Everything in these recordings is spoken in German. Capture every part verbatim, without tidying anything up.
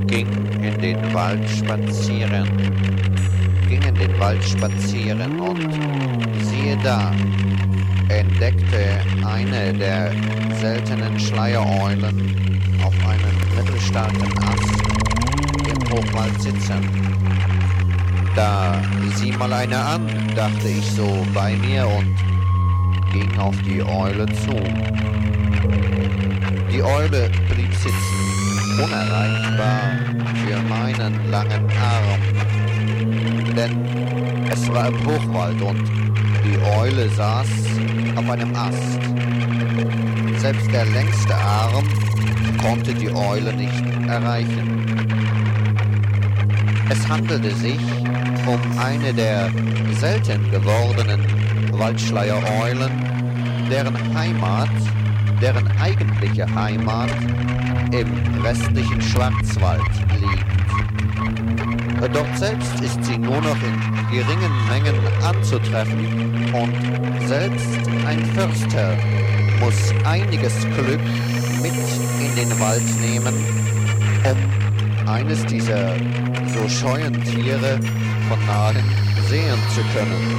ging in den Wald spazieren, ging in den Wald spazieren und siehe da, entdeckte eine der seltenen Schleiereulen auf einem mittelstarken Ast im Hochwald sitzen. Da sieh mal eine an, dachte ich so bei mir und ging auf die Eule zu. Die Eule blieb sitzen, unerreichbar für meinen langen Arm, denn es war im Hochwald und die Eule saß auf einem Ast. Selbst der längste Arm konnte die Eule nicht erreichen. Es handelte sich um eine der selten gewordenen Waldschleiereulen, deren Heimat, deren eigentliche Heimat im westlichen Schwarzwald liegt. Dort selbst ist sie nur noch in geringen Mengen anzutreffen und selbst ein Förster muss einiges Glück mit in den Wald nehmen, um eines dieser so scheuen Tiere von nahen sehen zu können.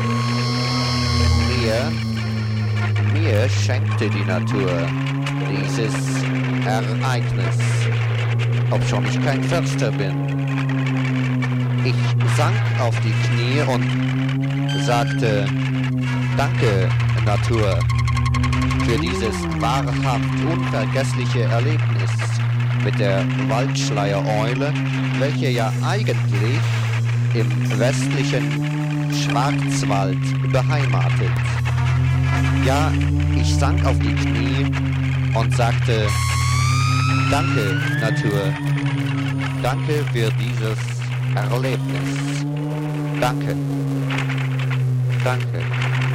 Mir, mir schenkte die Natur dieses Ereignis, obschon ich kein Förster bin. Ich sank auf die Knie und sagte, danke, Natur, für dieses wahrhaft unvergessliche Erlebnis mit der Waldschleiereule, welche ja eigentlich im westlichen Schwarzwald beheimatet. Ja, ich sank auf die Knie und sagte, danke, Natur, danke für dieses Erlebnis. Danke, danke.